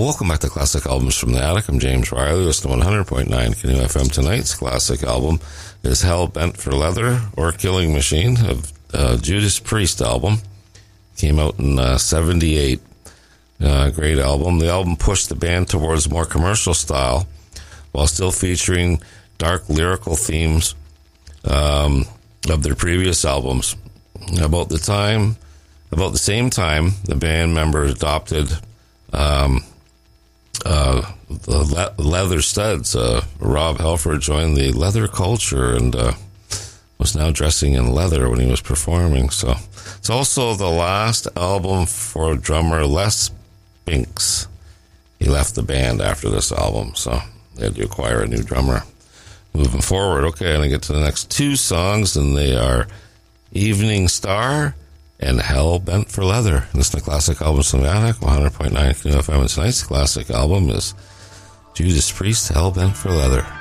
Welcome back to Classic Albums from the Attic. I'm James Riley, listening to 100.9 Canoe FM. Tonight's classic album is Hell Bent for Leather or Killing Machine, of Judas Priest album. Came out in 78. Great album. The album pushed the band towards more commercial style while still featuring dark lyrical themes of their previous albums. About the same time, the band members adopted the leather studs. Rob Halford joined the leather culture and was now dressing in leather when he was performing. So it's also the last album for drummer Les Binks. He left the band after this album, so they had to acquire a new drummer. Moving forward, okay, I'm going to get to the next two songs, and they are Evening Star and Hell Bent for Leather. Listen to Classic Albums from the Attic, 100.9 Canoe FM, and tonight's classic album is Judas Priest, Hell Bent for Leather.